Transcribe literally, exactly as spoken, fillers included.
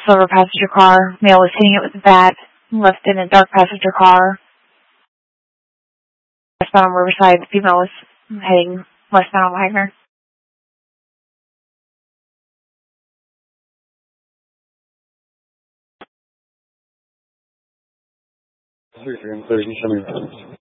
silver passenger car. Male was hitting it with a bat. Left in a dark passenger car. Westbound on Riverside. The female was heading westbound on Wagner. Three, three, I'm clear. You can show me.